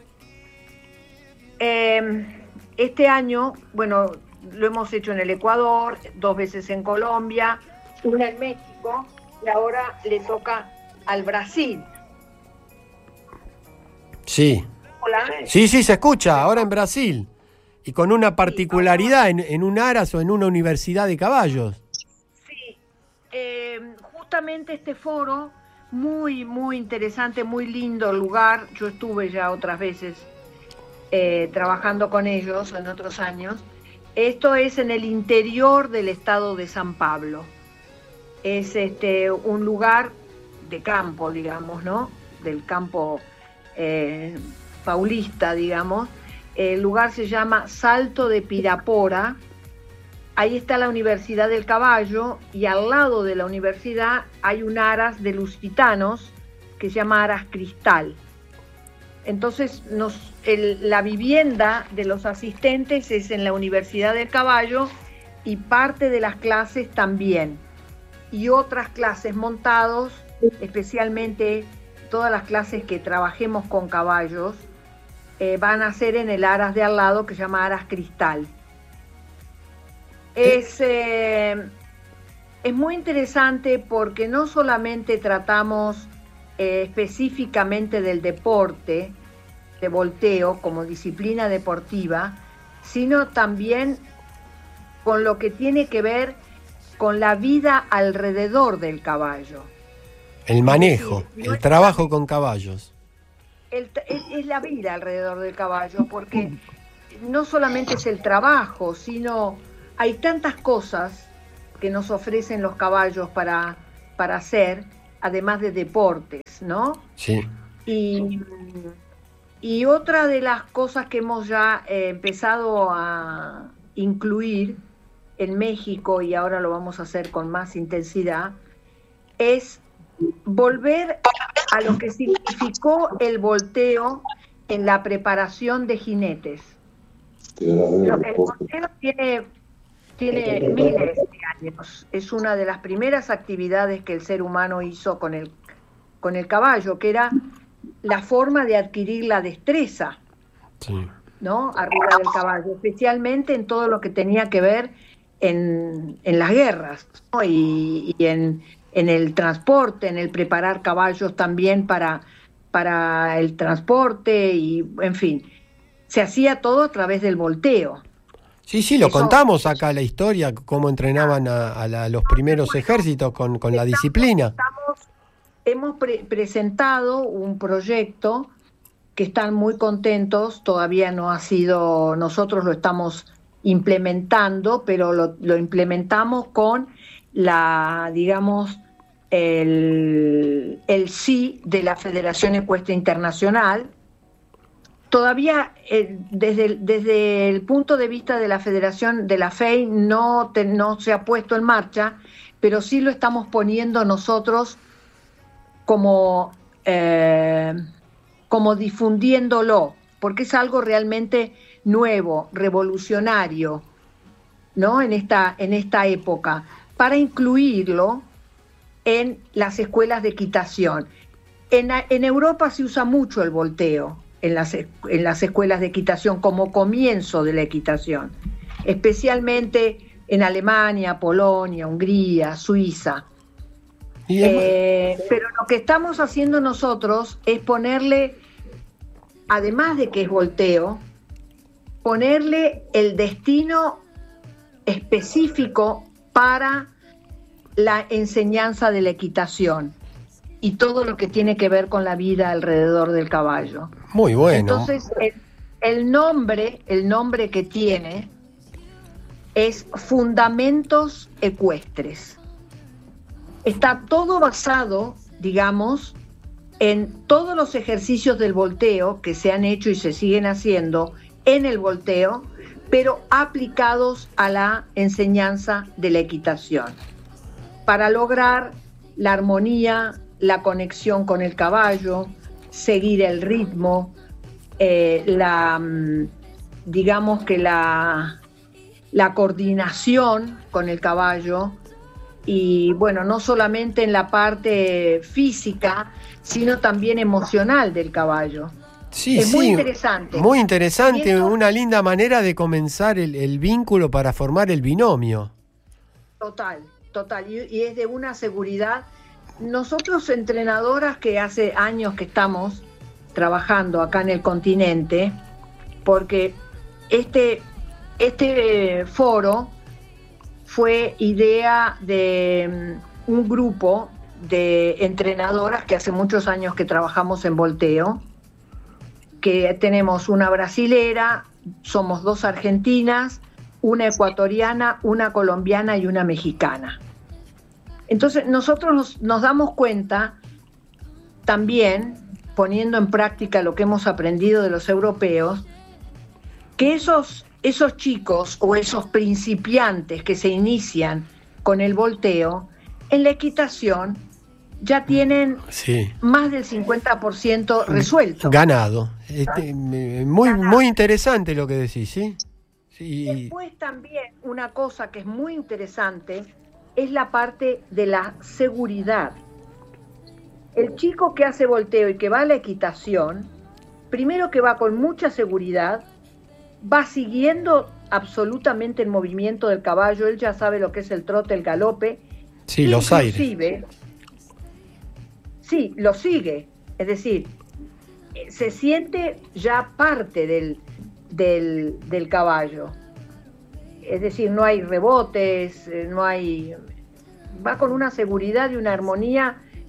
Eh, este año, bueno, lo hemos hecho en el Ecuador, dos veces en Colombia, una en México y ahora le toca al Brasil. Sí. Hola. Sí, sí, se escucha, ahora en Brasil. Y con una particularidad, en, en un aras o en una universidad de caballos. Sí, eh, justamente este foro, muy, muy interesante, muy lindo lugar. Yo estuve ya otras veces eh, trabajando con ellos en otros años. Esto es en el interior del estado de San Pablo. Es este un lugar de campo, digamos, ¿no? Del campo eh, paulista, digamos. El lugar se llama Salto de Pirapora. Ahí está la Universidad del Caballo y al lado de la universidad hay un aras de lusitanos que se llama Aras Cristal. Entonces nos, el, la vivienda de los asistentes es en la Universidad del Caballo y parte de las clases también. Y otras clases montados, especialmente todas las clases que trabajemos con caballos, eh, van a ser en el aras de al lado que se llama Aras Cristal. Es, eh, es muy interesante porque no solamente tratamos eh, específicamente del deporte, de volteo como disciplina deportiva, sino también con lo que tiene que ver con la vida alrededor del caballo. El manejo, Es decir, no el es trabajo con caballos. el t- es, es la vida alrededor del caballo, porque no solamente es el trabajo, sino hay tantas cosas que nos ofrecen los caballos para, para hacer, además de deportes, ¿no? Sí. Y, y otra de las cosas que hemos ya eh, empezado a incluir en México, y ahora lo vamos a hacer con más intensidad, es volver a lo que significó el volteo en la preparación de jinetes. Lo- El volteo tiene, tiene miles de años. Es una de las primeras actividades que el ser humano hizo con el, con el caballo, que era la forma de adquirir la destreza, Sí. ¿no? Arriba del caballo, especialmente en todo lo que tenía que ver en, en las guerras, ¿no? y, y en, en el transporte, en el preparar caballos también para, para el transporte, y en fin, se hacía todo a través del volteo. Sí, sí, lo Eso- contamos acá la historia, cómo entrenaban a, a la- los primeros ejércitos con, con la Estamos- disciplina. estamos- hemos pre- presentado un proyecto que están muy contentos, todavía no ha sido, nosotros lo estamos implementando, pero lo, lo implementamos con la, digamos, el, el sí de la Federación Ecuestre Internacional. Todavía eh, desde, el- desde el punto de vista de la Federación de la F E I no, te- no se ha puesto en marcha, pero sí lo estamos poniendo nosotros como, eh, como difundiéndolo, porque es algo realmente nuevo, revolucionario, ¿no? En esta, en esta época, para incluirlo en las escuelas de equitación. En, en Europa se usa mucho el volteo en las, en las escuelas de equitación como comienzo de la equitación, especialmente en Alemania, Polonia, Hungría, Suiza. Y es- Eh, pero lo que estamos haciendo nosotros es ponerle, además de que es volteo, ponerle el destino específico para la enseñanza de la equitación y todo lo que tiene que ver con la vida alrededor del caballo. muy bueno. Entonces, el, el nombre, el nombre que tiene es Fundamentos Ecuestres. Está todo basado, digamos, en todos los ejercicios del volteo que se han hecho y se siguen haciendo en el volteo, pero aplicados a la enseñanza de la equitación, para lograr la armonía, la conexión con el caballo, seguir el ritmo, eh, la, mm, digamos que la, la coordinación con el caballo, y bueno, no solamente en la parte física, sino también emocional del caballo. Sí, es sí, muy interesante. Muy interesante, Y esto- una linda manera de comenzar el, el vínculo para formar el binomio. Total, total, y, y es de una seguridad. Nosotros, entrenadoras que hace años que estamos trabajando acá en el continente, porque este, este foro fue idea de mm, un grupo de entrenadoras que hace muchos años que trabajamos en volteo, que tenemos una brasilera, somos dos argentinas, una ecuatoriana, una colombiana y una mexicana. Entonces nosotros nos, nos damos cuenta también, poniendo en práctica lo que hemos aprendido de los europeos, que esos, esos chicos o esos principiantes que se inician con el volteo, en la equitación ya tienen Sí. más del cincuenta por ciento resuelto. Ganado. Este, me- muy, muy interesante lo que decís, ¿sí? Sí. Después también una cosa que es muy interesante es la parte de la seguridad. El chico que hace volteo y que va a la equitación, primero que va con mucha seguridad, va siguiendo absolutamente el movimiento del caballo, él ya sabe lo que es el trote, el galope. Sí, los aires. Inclusive, sí, lo sigue, es decir, eh, se siente ya parte del, del, del caballo. Es decir, no hay rebotes, eh, no hay... Va con una seguridad y una armonía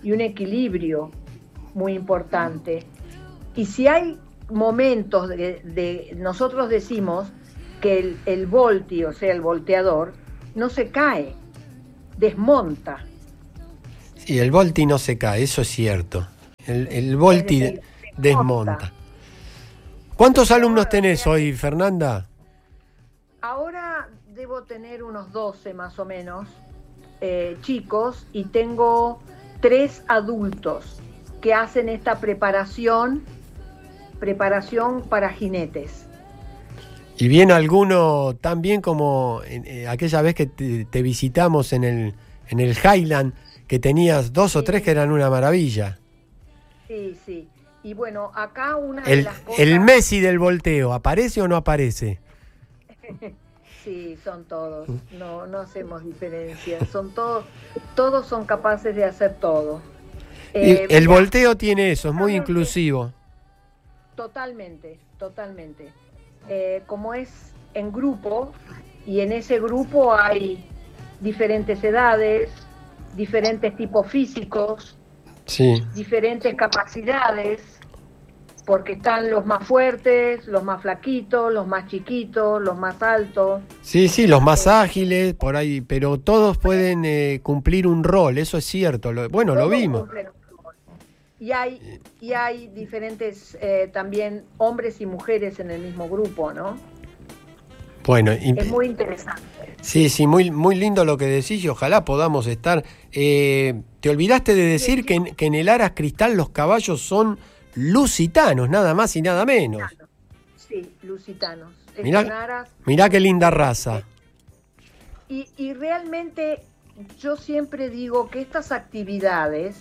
y un equilibrio muy importante. Y si hay momentos de, de nosotros decimos que el, el volti, o sea, el volteador, no se cae, desmonta. Sí, el volti no se cae, eso es cierto. El, el volti Es decir, desmonta. desmonta. ¿Cuántos alumnos tenés hoy, Fernanda? Ahora debo tener unos doce más o menos, eh, chicos, y tengo tres adultos que hacen esta preparación, preparación para jinetes. ¿Y viene alguno tan bien como en, eh, aquella vez que te, te visitamos en el, en el Highland, que tenías dos o tres que eran una maravilla? Sí, sí. Y bueno, acá una de El, las cosas... el Messi del volteo, ¿aparece o no aparece? Sí, son todos. No, no hacemos diferencias. Son todos, todos son capaces de hacer todo. Eh, el mira, volteo tiene eso, es muy inclusivo. Totalmente, totalmente. Eh, como es en grupo, y en ese grupo hay diferentes edades, diferentes tipos físicos, Sí. diferentes capacidades, porque están los más fuertes, los más flaquitos, los más chiquitos, los más altos. Sí, sí, los más ágiles, por ahí, pero todos pueden eh, cumplir un rol, eso es cierto. Lo, bueno, lo Todos vimos. cumplen un rol. Y hay, y hay diferentes eh, también hombres y mujeres en el mismo grupo, ¿no? Bueno, y- Es muy interesante. sí, sí, muy, muy lindo lo que decís y ojalá podamos estar. Eh, te olvidaste de decir que en, que en el Aras Cristal los caballos son lusitanos, nada más y nada menos. Sí, lusitanos. Es Mirá, un aras. mirá qué linda raza. Y, y realmente yo siempre digo que estas actividades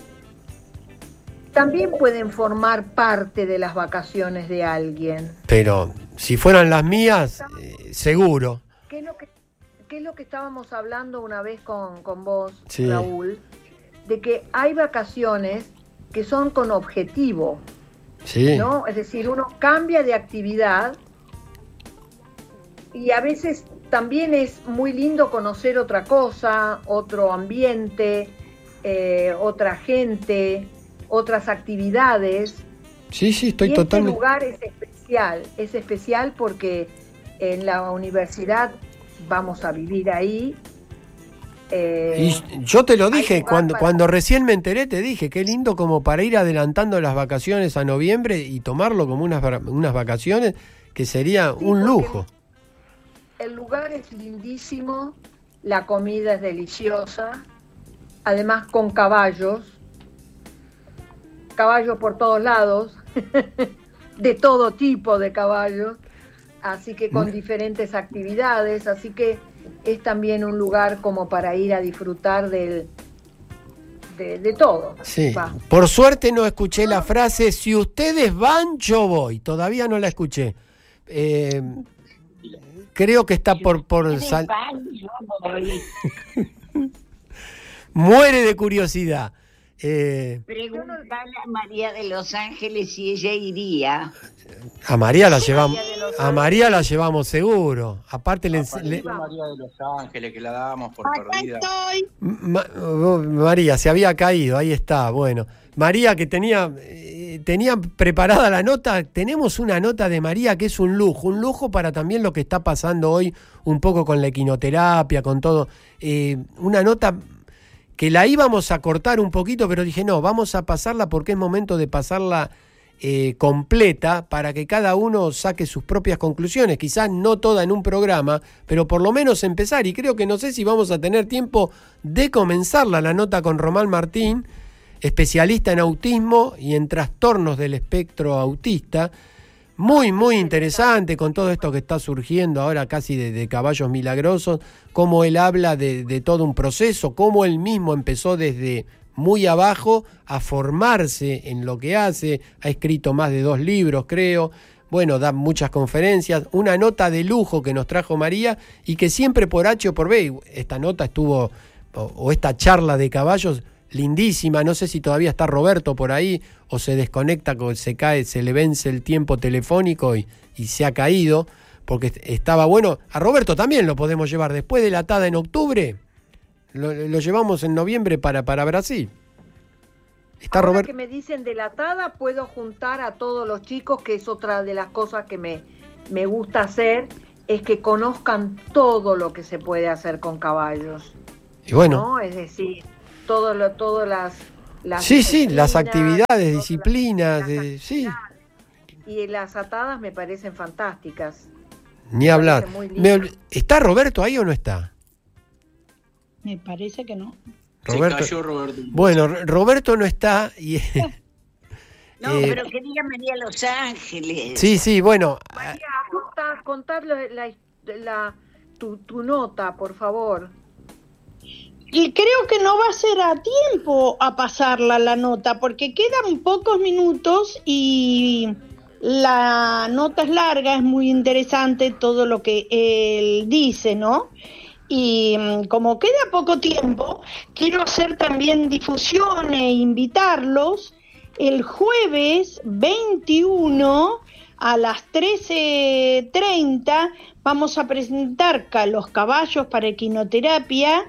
también pueden formar parte de las vacaciones de alguien. Pero si fueran las mías, eh, seguro. ¿Qué es lo que, qué es lo que estábamos hablando una vez con, con vos, Sí. Raúl? De que hay vacaciones que son con objetivo, Sí. ¿no? Es decir, uno cambia de actividad y a veces también es muy lindo conocer otra cosa, otro ambiente, eh, otra gente, otras actividades. Sí, sí, estoy y este totalmente. lugar es especial, es especial porque en la universidad vamos a vivir ahí. eh, Y yo te lo hay dije, lugar cuando, para- cuando recién me enteré, te dije, qué lindo como para ir adelantando las vacaciones a noviembre y tomarlo como unas, va- unas vacaciones, que sería Sí, un porque lujo. El lugar es lindísimo, la comida es deliciosa, además con caballos, caballos por todos lados, de todo tipo de caballos, así que con diferentes actividades, así que es también un lugar como para ir a disfrutar del, de, de todo. Sí. Va. Por suerte no escuché la frase, si ustedes van, yo voy. Todavía no la escuché. Eh, creo que está por, por sal- muere de curiosidad. Eh, Pregúntale a María de Los Ángeles si ella iría. a María la llevamos, a María la llevamos seguro. Aparte le, le- Apareció María de Los Ángeles, que la dábamos por Acá perdida. estoy. Ma- oh, María se había caído, ahí está. Bueno, María que tenía eh, tenía preparada la nota. Tenemos una nota de María que es un lujo, un lujo para también lo que está pasando hoy un poco con la equinoterapia, con todo. Eh, una nota que la íbamos a cortar un poquito, pero dije, no, vamos a pasarla porque es momento de pasarla eh, completa para que cada uno saque sus propias conclusiones. Quizás no toda en un programa, pero por lo menos empezar. Y creo que no sé si vamos a tener tiempo de comenzarla, la nota con Román Martín, especialista en autismo y en trastornos del espectro autista. Muy, muy interesante con todo esto que está surgiendo ahora casi de, de Caballos Milagrosos, cómo él habla de, de todo un proceso, cómo él mismo empezó desde muy abajo a formarse en lo que hace, ha escrito más de dos libros, creo, bueno, da muchas conferencias, una nota de lujo que nos trajo María y que siempre por H o por B, esta nota estuvo, o, o esta charla de caballos, lindísima, no sé si todavía está Roberto por ahí o se desconecta, se cae, se le vence el tiempo telefónico y, y se ha caído, porque estaba bueno. A Roberto también lo podemos llevar después de la atada en octubre, lo, lo llevamos en noviembre para, para Brasil. Está Ahora Roberto. que me dicen delatada, puedo juntar a todos los chicos, que es otra de las cosas que me, me gusta hacer, es que conozcan todo lo que se puede hacer con caballos. Y bueno. ¿No? Es decir, todo lo, todas las, las Sí, sí, las actividades, todas disciplinas, las- de, las sí, Y las atadas me parecen fantásticas. ni hablar. parece muy lindo. Me ol- ¿Está Roberto ahí o no está? Me parece que no. Roberto. Se cayó Roberto. Bueno, R- Roberto no está y No, Eh, pero quería María Los Ángeles. sí, sí, bueno, María, contá, contá la, la- la- tu, tu nota, por favor. Y creo que no va a ser a tiempo a pasarla la nota, porque quedan pocos minutos y la nota es larga, es muy interesante todo lo que él dice, ¿no? Y mm, como queda poco tiempo, quiero hacer también difusión e invitarlos el jueves veintiuno a las trece treinta. Vamos a presentar ca- los caballos para equinoterapia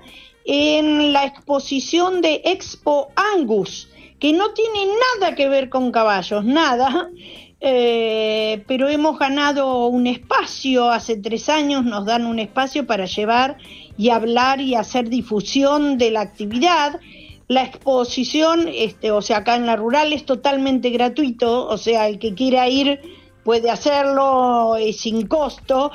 en la exposición de Expo Angus, que no tiene nada que ver con caballos, nada, eh, pero hemos ganado un espacio, hace tres años nos dan un espacio para llevar y hablar y hacer difusión de la actividad. La exposición, este, o sea, acá en la rural es totalmente gratuito, o sea, el que quiera ir puede hacerlo eh, sin costo,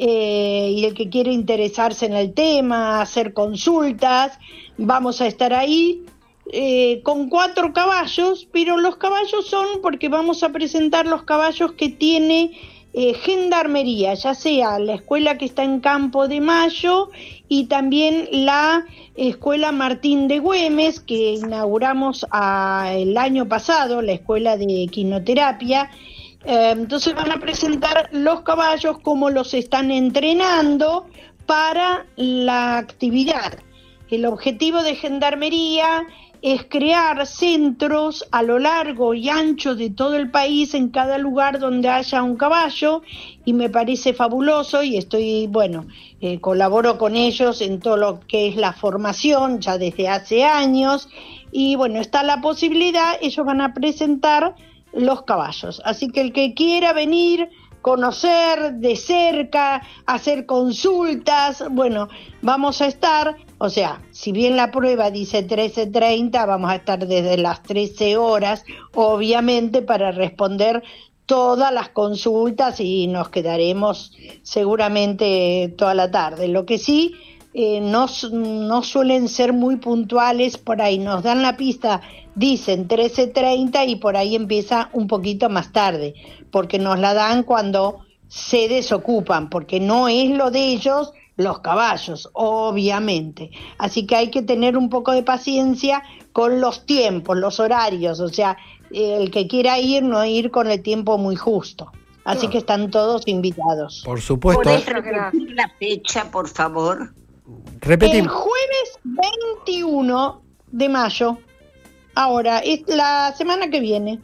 eh, y el que quiere interesarse en el tema, hacer consultas, vamos a estar ahí eh, con cuatro caballos, pero los caballos son porque vamos a presentar los caballos que tiene eh, Gendarmería, ya sea la escuela que está en Campo de Mayo y también la Escuela Martín de Güemes, que inauguramos ah, el año pasado, la escuela de equinoterapia. Eh, entonces van a presentar los caballos, cómo los están entrenando para la actividad. El objetivo de Gendarmería es crear centros a lo largo y ancho de todo el país, en cada lugar donde haya un caballo, y me parece fabuloso, y estoy, bueno, eh, colaboro con ellos en todo lo que es la formación ya desde hace años, y bueno, está la posibilidad, ellos van a presentar los caballos, así que el que quiera venir, conocer de cerca, hacer consultas, bueno, vamos a estar, o sea, si bien la prueba dice trece treinta, vamos a estar desde las trece horas, obviamente, para responder todas las consultas, y nos quedaremos seguramente toda la tarde. Lo que sí, eh, no, no suelen ser muy puntuales, por ahí nos dan la pista, dicen trece treinta y por ahí empieza un poquito más tarde, porque nos la dan cuando se desocupan, porque no es lo de ellos los caballos, obviamente. Así que hay que tener un poco de paciencia con los tiempos, los horarios, o sea, el que quiera ir, no ir con el tiempo muy justo. Así que están todos invitados. por supuesto. ¿Podés repetir la fecha, por favor? El Repetimos. jueves veintiuno de mayo, ahora, es la semana que viene.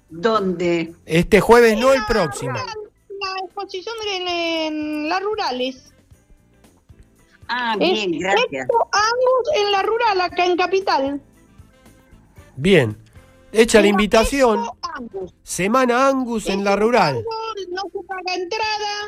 ¿Dónde? Este jueves, no el próximo. La exposición de, en las rurales. Ah, Es bien, gracias. Expo Angus en la rural, acá en Capital. Bien. Hecha la invitación. Expo Angus. Semana Angus en la rural. No se paga entrada.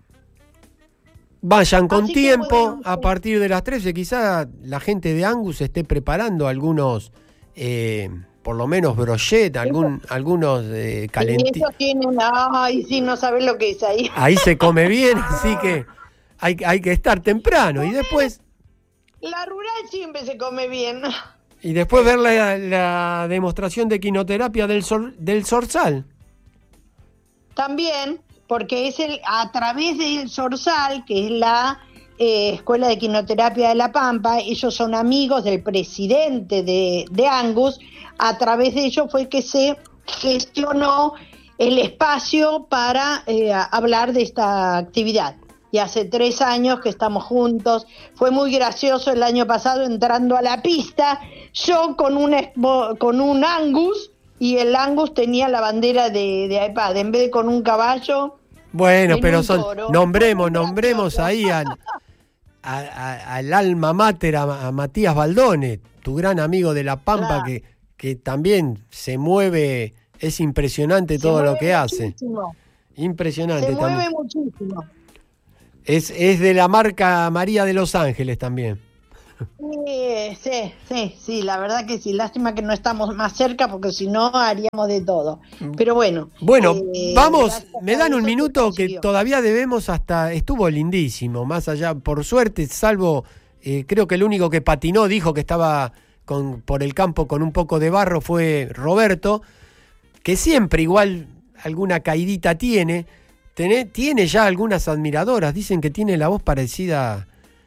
Vayan con Así que tiempo, bueno, a partir de las trece, quizá la gente de Angus esté preparando algunos, eh, por lo menos brochet, algún, algunos eh, Y calentitos. eso tienen, ay, sí, no sabes lo que es ahí. Ahí se come bien, así que hay, hay que estar temprano y después, La rural siempre se come bien. y después ver la, la demostración de quinoterapia del, sor- del Zorzal. También, porque es el a través del Zorzal, que es la eh, Escuela de Quinoterapia de La Pampa, ellos son amigos del presidente de, de Angus, a través de ellos fue que se gestionó el espacio para eh, hablar de esta actividad. Y hace tres años que estamos juntos. Fue muy gracioso el año pasado entrando a la pista, yo con un, expo- con un Angus, y el Angus tenía la bandera de, de iPad, en vez de con un caballo. Bueno, En pero un son, toro. nombremos, Muy nombremos gracioso. ahí al, a- a- al alma mater, a, a Matías Baldone, tu gran amigo de La Pampa, Claro. que, que también se mueve, es impresionante Se todo lo mueve que hace. muchísimo. Impresionante Se mueve también. muchísimo. Es, es de la marca María de Los Ángeles también. Sí, sí, sí, sí, la verdad que sí. Lástima que no estamos más cerca porque si no haríamos de todo. Pero bueno. Bueno, eh, vamos, gracias me a dan eso un se minuto que consiguió. todavía debemos hasta... Estuvo lindísimo, más allá, por suerte, salvo, eh, creo que el único que patinó, dijo que estaba con, por el campo con un poco de barro, fue Roberto, que siempre igual alguna caidita tiene, tiene, tiene ya algunas admiradoras, dicen que tiene la voz parecida...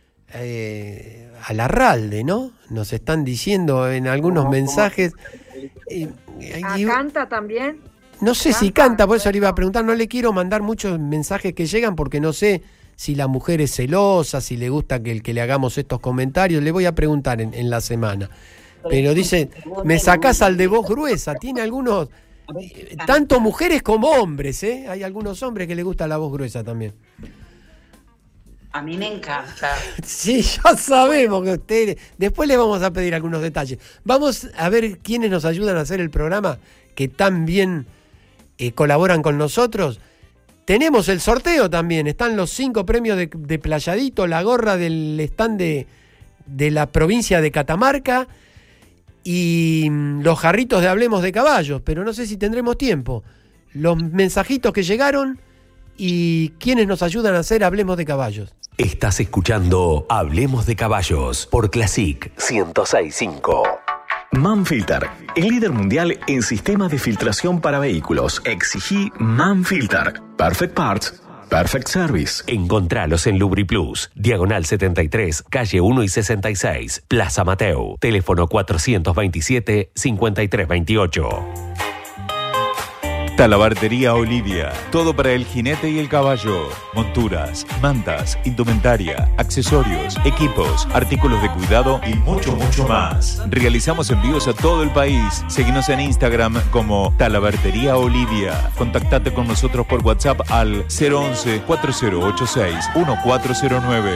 Eh, a Larralde, ¿no? Nos están diciendo en algunos mensajes. Eh, Ah, y- ¿Canta también? no sé si ¿Canta? canta, por eso le iba a preguntar. No le quiero mandar muchos mensajes que llegan porque no sé si la mujer es celosa, si le gusta que, el, que le hagamos estos comentarios. Le voy a preguntar en, en la semana. Pero dice, me sacás al de voz gruesa. Tiene algunos, eh, tanto mujeres como hombres, ¿eh? Hay algunos hombres que le gusta la voz gruesa también. A mí me encanta. Sí, ya sabemos que ustedes... Después les vamos a pedir algunos detalles. Vamos a ver quiénes nos ayudan a hacer el programa, que tan bien eh, colaboran con nosotros. Tenemos el sorteo también. Están los cinco premios de, de Playadito, la gorra del stand de, de la provincia de Catamarca y mm, los jarritos de Hablemos de Caballos. Pero no sé si tendremos tiempo. Los mensajitos que llegaron y quiénes nos ayudan a hacer Hablemos de Caballos. Estás escuchando Hablemos de Caballos por Classic ciento seis punto cinco. Manfilter, el líder mundial en sistemas de filtración para vehículos. Exigí Manfilter. Perfect Parts, Perfect Service. Encontralos en LubriPlus, Diagonal setenta y tres, calle uno y sesenta y seis, Plaza Mateo. Teléfono cuatrocientos veintisiete, cincuenta y tres veintiocho. Talabartería Olivia, todo para el jinete y el caballo, monturas, mantas, indumentaria, accesorios, equipos, artículos de cuidado y mucho, mucho más. Realizamos envíos a todo el país. Seguinos en Instagram como Talabartería Olivia. Contactate con nosotros por WhatsApp al cero once, cuatro cero ocho seis, uno cuatro cero nueve.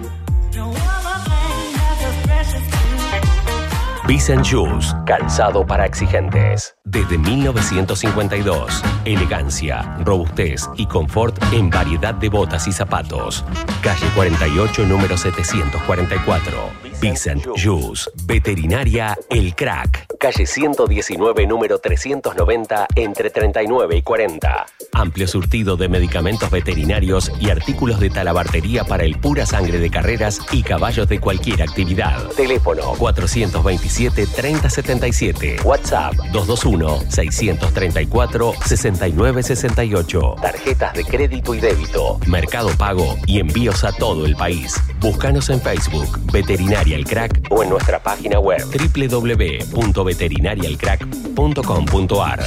Vicent Shoes, calzado para exigentes. Desde mil novecientos cincuenta y dos, elegancia, robustez y confort en variedad de botas y zapatos. Calle cuarenta y ocho, número setecientos cuarenta y cuatro. Vicent Shoes. Veterinaria El Crack. Calle ciento diecinueve, número trescientos noventa, entre treinta y nueve y cuarenta. Amplio surtido de medicamentos veterinarios y artículos de talabartería para el pura sangre de carreras y caballos de cualquier actividad. Teléfono cuatrocientos veintisiete, treinta setenta y siete. WhatsApp dos dos uno, seiscientos treinta y cuatro, sesenta y nueve sesenta y ocho. Tarjetas de crédito y débito, Mercado Pago y envíos a todo el país. Búscanos en Facebook, Veterinaria El Crack, o en nuestra página web doble u doble u doble u punto veterinaria el crack punto com punto a r.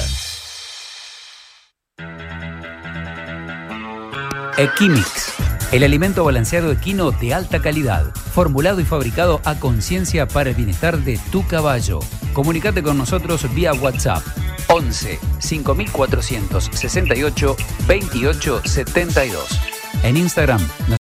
Equimix, el alimento balanceado equino de alta calidad, formulado y fabricado a conciencia para el bienestar de tu caballo. Comunicate con nosotros vía WhatsApp once, cinco cuatrocientos sesenta y ocho, veintiocho setenta y dos. En Instagram nos